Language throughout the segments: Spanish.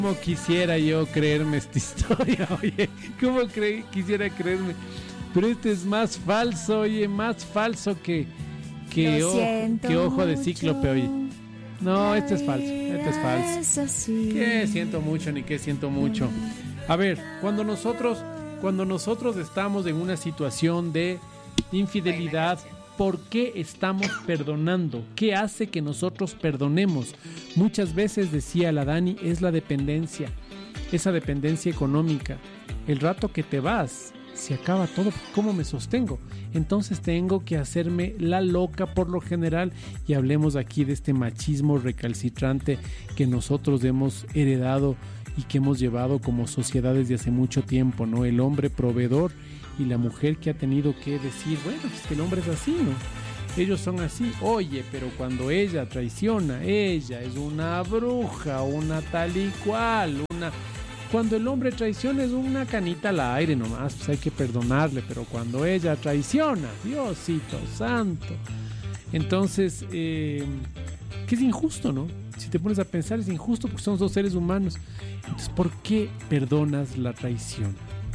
¿Cómo quisiera yo creerme esta historia? Oye, ¿cómo quisiera creerme? Pero este es más falso, oye, más falso que ojo de cíclope, oye. No, este es falso, este es falso. ¿Qué siento mucho ni qué siento mucho? A ver, cuando nosotros estamos en una situación de infidelidad, ¿por qué estamos perdonando? ¿Qué hace que nosotros perdonemos? Muchas veces, decía la Dani, es la dependencia, esa dependencia económica. El rato que te vas, se acaba todo. ¿Cómo me sostengo? Entonces tengo que hacerme la loca por lo general, y hablemos aquí de este machismo recalcitrante que nosotros hemos heredado y que hemos llevado como sociedad desde hace mucho tiempo, ¿no? El hombre proveedor y la mujer que ha tenido que decir, bueno, pues que el hombre es así, ¿no? Ellos son así. Oye, pero cuando ella traiciona, ella es una bruja, una tal y cual, Cuando el hombre traiciona es una canita al aire nomás, pues hay que perdonarle, pero cuando ella traiciona, Diosito santo. Entonces, que es injusto, ¿no? Si te pones a pensar, es injusto porque somos dos seres humanos. Entonces, ¿por qué perdonas la traición?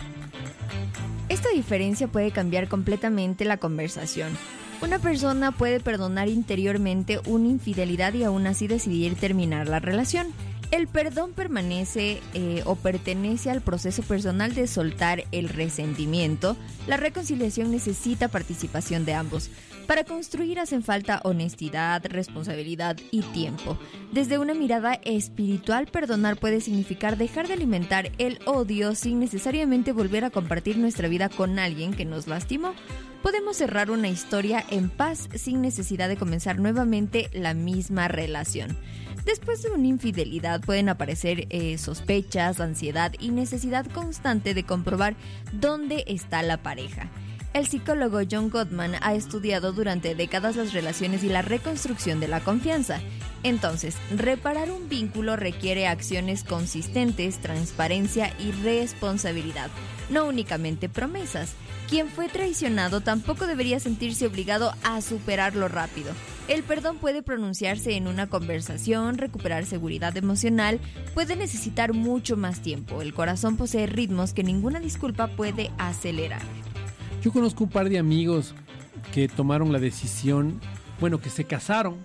Esta diferencia puede cambiar completamente la conversación. Una persona puede perdonar interiormente una infidelidad y aún así decidir terminar la relación. El perdón pertenece al proceso personal de soltar el resentimiento. La reconciliación necesita participación de ambos. Para construir hacen falta honestidad, responsabilidad y tiempo. Desde una mirada espiritual, perdonar puede significar dejar de alimentar el odio sin necesariamente volver a compartir nuestra vida con alguien que nos lastimó. Podemos cerrar una historia en paz sin necesidad de comenzar nuevamente la misma relación. Después de una infidelidad pueden aparecer sospechas, ansiedad y necesidad constante de comprobar dónde está la pareja. El psicólogo John Gottman ha estudiado durante décadas las relaciones y la reconstrucción de la confianza. Entonces, reparar un vínculo requiere acciones consistentes, transparencia y responsabilidad, no únicamente promesas. Quien fue traicionado tampoco debería sentirse obligado a superarlo rápido. El perdón puede pronunciarse en una conversación, recuperar seguridad emocional, puede necesitar mucho más tiempo. El corazón posee ritmos que ninguna disculpa puede acelerar. Yo conozco un par de amigos que tomaron la decisión, que se casaron,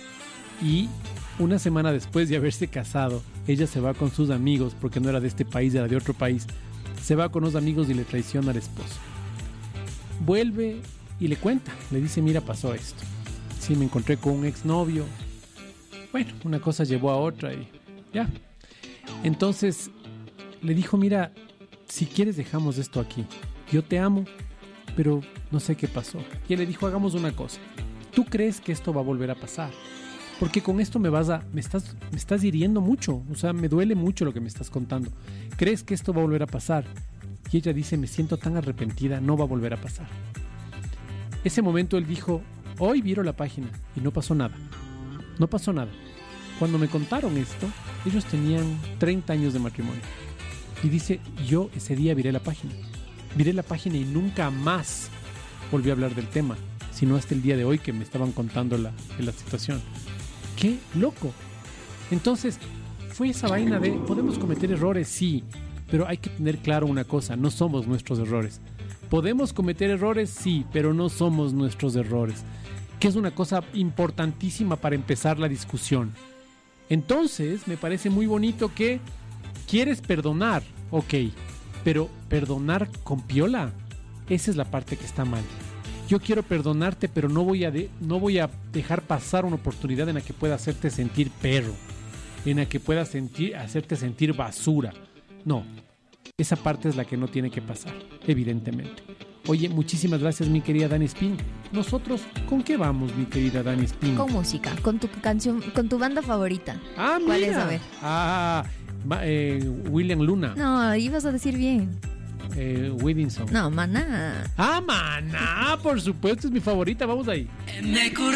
y una semana después de haberse casado, ella se va con sus amigos, porque no era de este país, era de otro país, se va con los amigos y le traiciona al esposo. Vuelve y le cuenta, le dice, mira, pasó esto. Sí, me encontré con un exnovio. Bueno, una cosa llevó a otra y ya. Entonces le dijo, mira, si quieres dejamos esto aquí. Yo te amo, pero no sé qué pasó. Y él le dijo, hagamos una cosa. ¿Tú crees que esto va a volver a pasar? Porque con esto me estás hiriendo mucho. O sea, me duele mucho lo que me estás contando. ¿Crees que esto va a volver a pasar? Y ella dice, me siento tan arrepentida, no va a volver a pasar. Ese momento él dijo, hoy viro la página y no pasó nada. No pasó nada. Cuando me contaron esto, ellos tenían 30 años de matrimonio. Y dice, yo ese día viré la página. Viré la página y nunca más volví a hablar del tema, sino hasta el día de hoy que me estaban contando la situación. ¡Qué loco! Entonces, fue esa vaina de, ¿podemos cometer errores? Sí, pero hay que tener claro una cosa, no somos nuestros errores. ¿Podemos cometer errores? Sí, pero no somos nuestros errores, que es una cosa importantísima para empezar la discusión. Entonces, me parece muy bonito que quieres perdonar, ok, pero perdonar con piola, esa es la parte que está mal. Yo quiero perdonarte, pero no voy a dejar pasar una oportunidad en la que pueda hacerte sentir perro, en la que pueda hacerte sentir basura. No, esa parte es la que no tiene que pasar, evidentemente. Oye, muchísimas gracias, mi querida Dani Spin. Nosotros, ¿con qué vamos, mi querida Dani Spin? Con música, con tu canción, con tu banda favorita. Ah, ¿cuál mira. es? A ver. William Luna. No, ibas a decir bien. Whittinson. No, Maná. Ah, Maná, por supuesto, es mi favorita. Vamos ahí. Ne corre